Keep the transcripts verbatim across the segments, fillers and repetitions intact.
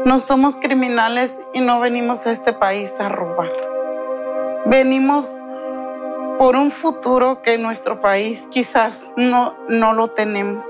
No somos criminales y no venimos a este país a robar. Venimos por un futuro que en nuestro país quizás no, no lo tenemos.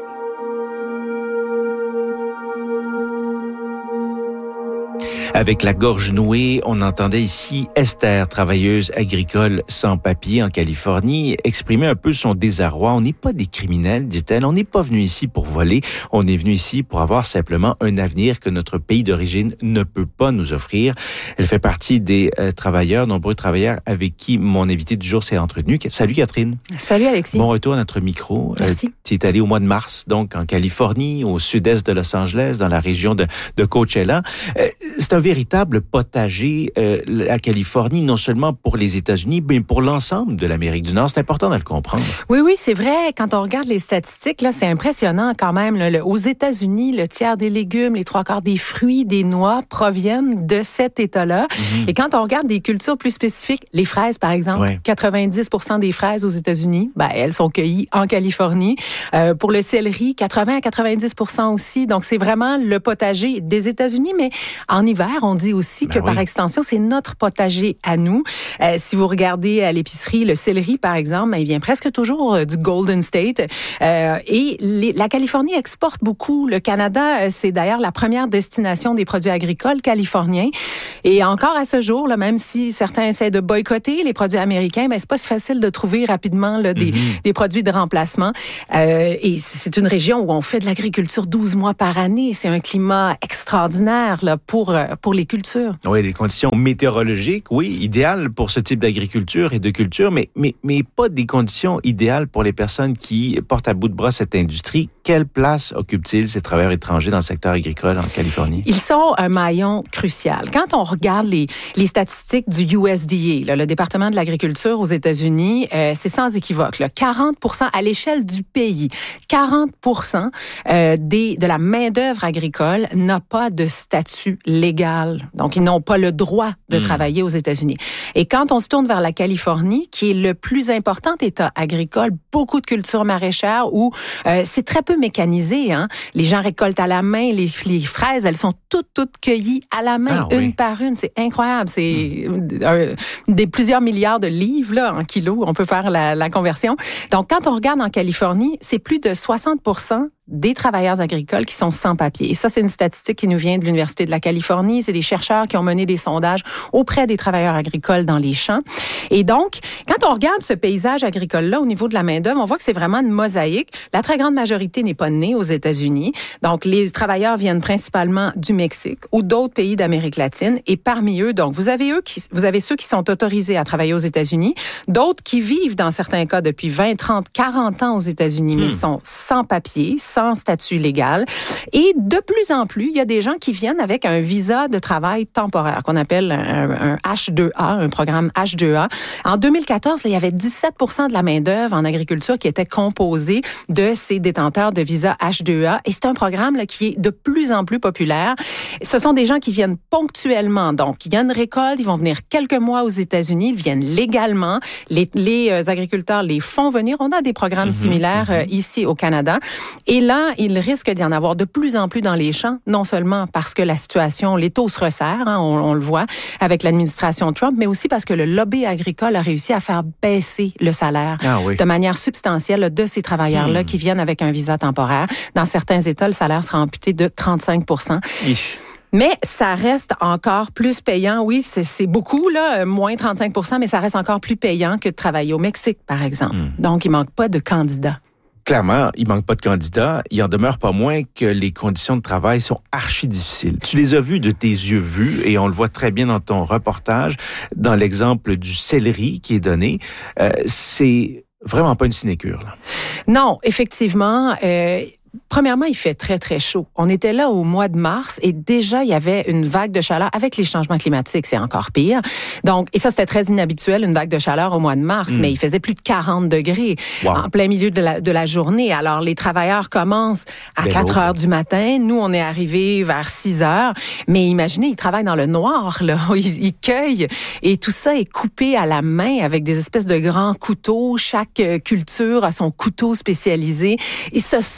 Avec la gorge nouée, on entendait ici Esther, travailleuse agricole sans papier en Californie, exprimer un peu son désarroi. On n'est pas des criminels, dit-elle. On n'est pas venu ici pour voler. On est venu ici pour avoir simplement un avenir que notre pays d'origine ne peut pas nous offrir. Elle fait partie des euh, travailleurs, nombreux travailleurs avec qui mon invité du jour s'est entretenu. Salut Catherine. Salut Alexis. Bon retour à notre micro. Merci. Euh, tu es allé au mois de mars, donc en Californie, au sud-est de Los Angeles, dans la région de, de Coachella. Euh, c'est un véritable potager, euh, la Californie, non seulement pour les États-Unis, mais pour l'ensemble de l'Amérique du Nord. C'est important de le comprendre. Oui, oui, c'est vrai. Quand on regarde les statistiques, là, c'est impressionnant quand même. Là, le, aux États-Unis, le tiers des légumes, les trois quarts des fruits, des noix proviennent de cet État-là. Mm-hmm. Et quand on regarde des cultures plus spécifiques, les fraises, par exemple, ouais. quatre-vingt-dix pour cent des fraises aux États-Unis, ben, elles sont cueillies en Californie. Euh, pour le céleri, quatre-vingts à quatre-vingt-dix pour cent aussi. Donc, c'est vraiment le potager des États-Unis, mais en hiver, on dit aussi ben que oui. par extension, c'est notre potager à nous. Euh, si vous regardez à l'épicerie, le céleri, par exemple, ben, il vient presque toujours euh, du Golden State. Euh, et les, la Californie exporte beaucoup. Le Canada, euh, c'est d'ailleurs la première destination des produits agricoles californiens. Et encore à ce jour, là, même si certains essaient de boycotter les produits américains, ben, c'est pas si facile de trouver rapidement là, des, mm-hmm. des produits de remplacement. Euh, et c'est une région où on fait de l'agriculture douze mois par année. C'est un climat extraordinaire là, pour, pour les cultures. Oui, des conditions météorologiques, oui, idéales pour ce type d'agriculture et de culture, mais, mais, mais pas des conditions idéales pour les personnes qui portent à bout de bras cette industrie. Quelle place occupent-ils, ces travailleurs étrangers, dans le secteur agricole en Californie? Ils sont un maillon crucial. Quand on regarde les, les statistiques du U S D A, là, le département de l'agriculture aux États-Unis, euh, c'est sans équivoque. Là, quarante pour cent à l'échelle du pays, quarante pour cent euh, des, de la main-d'œuvre agricole n'a pas de statut légal. Donc, ils n'ont pas le droit de mmh. travailler aux États-Unis. Et quand on se tourne vers la Californie, qui est le plus important État agricole, beaucoup de cultures maraîchères où euh, c'est très peu mécanisé. Hein? Les gens récoltent à la main les, les fraises, elles sont toutes, toutes cueillies à la main, ah, une oui. par une. C'est incroyable. C'est mmh. un, des plusieurs milliards de livres là, en kilos. On peut faire la, la conversion. Donc, quand on regarde en Californie, c'est plus de soixante pour cent des travailleurs agricoles qui sont sans papier. Et ça, c'est une statistique qui nous vient de l'Université de la Californie. C'est des chercheurs qui ont mené des sondages auprès des travailleurs agricoles dans les champs. Et donc, quand on regarde ce paysage agricole-là au niveau de la main-d'œuvre, on voit que c'est vraiment une mosaïque. La très grande majorité n'est pas née aux États-Unis. Donc, les travailleurs viennent principalement du Mexique ou d'autres pays d'Amérique latine. Et parmi eux, donc, vous avez eux qui, vous avez ceux qui sont autorisés à travailler aux États-Unis, d'autres qui vivent, dans certains cas, depuis vingt, trente, quarante ans aux États-Unis, hmm. mais sont sans papier, sans statut légal. Et de plus en plus, il y a des gens qui viennent avec un visa de travail temporaire, qu'on appelle un, un H deux A, un programme H deux A. En deux mille quatorze, là, il y avait dix-sept pour cent de la main-d'œuvre en agriculture qui était composée de ces détenteurs de visa H deux A. Et c'est un programme là, qui est de plus en plus populaire. Ce sont des gens qui viennent ponctuellement. Donc, il y a une récolte, ils vont venir quelques mois aux États-Unis, ils viennent légalement. Les, les agriculteurs les font venir. On a des programmes mm-hmm, similaires mm-hmm. Euh, ici au Canada. Et là, il risque d'y en avoir de plus en plus dans les champs, non seulement parce que la situation, les taux se resserrent, hein, on, on le voit avec l'administration Trump, mais aussi parce que le lobby agricole a réussi à faire baisser le salaire ah oui. de manière substantielle de ces travailleurs-là hmm. qui viennent avec un visa temporaire. Dans certains États, le salaire sera amputé de trente-cinq pour cent. Ich. Mais ça reste encore plus payant. Oui, c'est, c'est beaucoup, là, moins trente-cinq pour cent, mais ça reste encore plus payant que de travailler au Mexique, par exemple. Hmm. Donc, il ne manque pas de candidats. Clairement, il manque pas de candidats. Il en demeure pas moins que les conditions de travail sont archi difficiles. Tu les as vues de tes yeux vus et on le voit très bien dans ton reportage, dans l'exemple du céleri qui est donné. Euh, c'est vraiment pas une sinécure, là. Non, effectivement. Euh, Premièrement, il fait très, très chaud. On était là au mois de mars et déjà, il y avait une vague de chaleur. Avec les changements climatiques, c'est encore pire. Donc, et ça, c'était très inhabituel, une vague de chaleur au mois de mars, mmh. mais il faisait plus de quarante degrés wow. en plein milieu de la, de la journée. Alors, les travailleurs commencent à Bélo. quatre heures du matin. Nous, on est arrivés vers six heures. Mais imaginez, ils travaillent dans le noir, là. Ils, ils cueillent et tout ça est coupé à la main avec des espèces de grands couteaux. Chaque culture a son couteau spécialisé. Et ce sont vraiment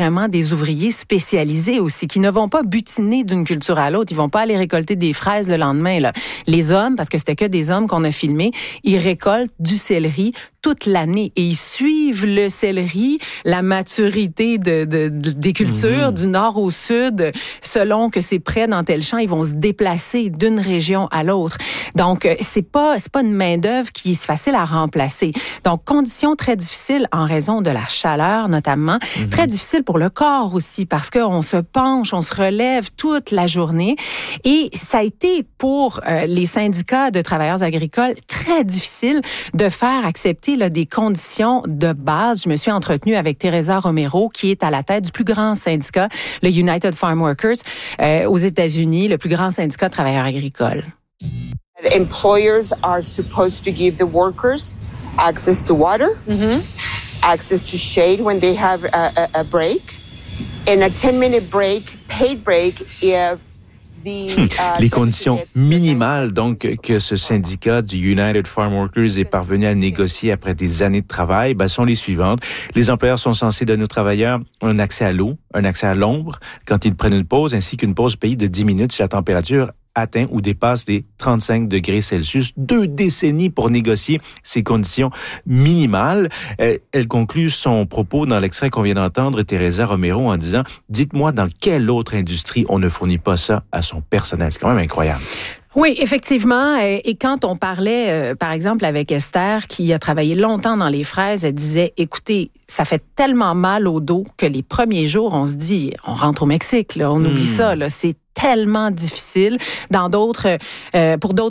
vraiment des ouvriers spécialisés aussi, qui ne vont pas butiner d'une culture à l'autre. Ils vont pas aller récolter des fraises le lendemain, là. Les hommes, parce que c'était que des hommes qu'on a filmés, ils récoltent du céleri toute l'année et ils suivent le céleri, la maturité de, de, de des cultures mmh. du nord au sud, selon que c'est près dans tel champ, ils vont se déplacer d'une région à l'autre. Donc c'est pas c'est pas une main d'œuvre qui est facile à remplacer. Donc conditions très difficiles en raison de la chaleur notamment, mmh. très difficile pour le corps aussi parce que on se penche, on se relève toute la journée et ça a été pour euh, les syndicats de travailleurs agricoles très difficile de faire accepter là, des conditions de base. Je me suis entretenue avec Teresa Romero, qui est à la tête du plus grand syndicat, le United Farm Workers, euh, aux États-Unis, le plus grand syndicat de travailleurs agricoles. The employers are supposed to give the workers access to water, mm-hmm. access to shade when they have a, a, a break, and a ten-minute break, paid break if Les conditions minimales donc que ce syndicat du United Farm Workers est parvenu à négocier après des années de travail ben, sont les suivantes. Les employeurs sont censés donner aux travailleurs un accès à l'eau, un accès à l'ombre quand ils prennent une pause, ainsi qu'une pause payée de dix minutes si la température atteint ou dépasse les trente-cinq degrés Celsius. Deux décennies pour négocier ces conditions minimales. Euh, elle conclut son propos dans l'extrait qu'on vient d'entendre, Teresa Romero, en disant « Dites-moi dans quelle autre industrie on ne fournit pas ça à son personnel. » C'est quand même incroyable. Oui, effectivement. Et quand on parlait, par exemple, avec Esther, qui a travaillé longtemps dans les fraises, elle disait, écoutez, ça fait tellement mal au dos que les premiers jours, on se dit, on rentre au Mexique, là, on mmh. oublie ça, là, c'est tellement difficile. Dans d'autres, euh, pour d'autres